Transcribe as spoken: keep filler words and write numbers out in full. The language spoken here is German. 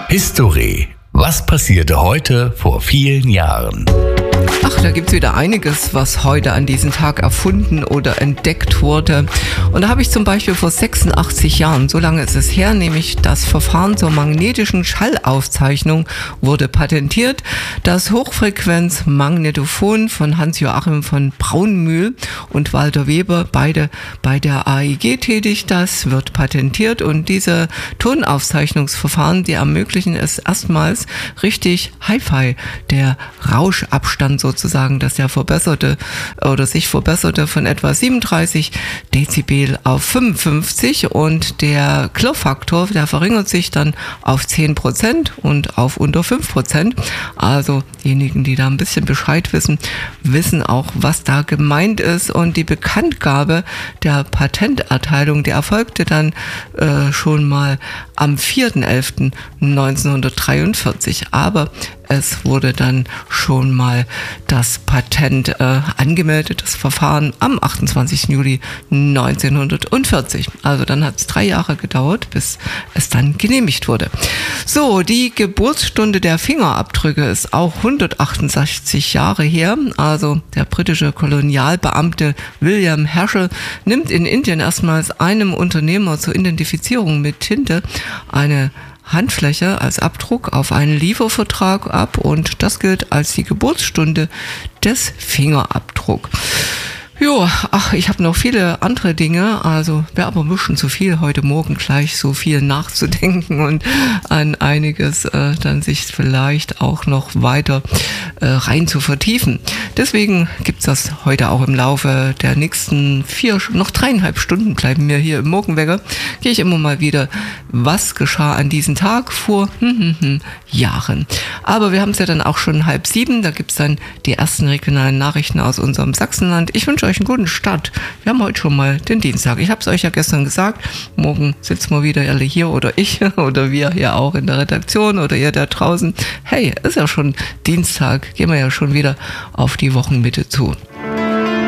History. Was passierte heute vor vielen Jahren? Ach, da gibt's wieder einiges, was heute an diesem Tag erfunden oder entdeckt wurde. Und da habe ich zum Beispiel vor sechsundachtzig Jahren, so lange ist es her, nämlich das Verfahren zur magnetischen Schallaufzeichnung wurde patentiert. Das Hochfrequenzmagnetophon von Hans-Joachim von Braunmühl und Walter Weber, beide bei der A E G tätig, das wird patentiert. Und diese Tonaufzeichnungsverfahren, die ermöglichen es erstmals richtig Hi-Fi, der Rauschabstand sozusagen, dass der verbesserte oder sich verbesserte von etwa siebenunddreißig Dezibel auf fünfundfünfzig und der Klirrfaktor, der verringert sich dann auf zehn Prozent und auf unter fünf Prozent. Also diejenigen, die da ein bisschen Bescheid wissen, wissen auch, was da gemeint ist. Und die Bekanntgabe der Patenterteilung, die erfolgte dann äh, schon mal am vierten elften neunzehnhundertdreiundvierzig. Aber es wurde dann schon mal das Patent äh, angemeldet, das Verfahren am achtundzwanzigsten Juli neunzehnhundertvierzig. Also dann hat es drei Jahre gedauert, bis es dann genehmigt wurde. So, die Geburtsstunde der Fingerabdrücke ist auch hundertachtundsechzig Jahre her. Also der britische Kolonialbeamte William Herschel nimmt in Indien erstmals einem Unternehmer zur Identifizierung mit Tinte eine Handfläche als Abdruck auf einen Liefervertrag ab und das gilt als die Geburtsstunde des Fingerabdrucks. Jo, ach, ich habe noch viele andere Dinge, also wäre aber ein bisschen zu viel, heute Morgen gleich so viel nachzudenken und an einiges äh, dann sich vielleicht auch noch weiter äh, rein zu vertiefen. Deswegen gibt's das heute auch im Laufe der nächsten vier, noch dreieinhalb Stunden bleiben mir hier im Morgenwecker, gehe ich immer mal wieder, was geschah an diesem Tag vor hm, hm, hm, Jahren. Aber wir haben es ja dann auch schon halb sieben, da gibt's dann die ersten regionalen Nachrichten aus unserem Sachsenland. Ich wünsche euch einen guten Start. Wir haben heute schon mal den Dienstag. Ich habe es euch ja gestern gesagt. Morgen sitzen wir wieder alle hier oder ich oder wir hier auch in der Redaktion oder ihr da draußen. Hey, ist ja schon Dienstag. Gehen wir ja schon wieder auf die Wochenmitte zu.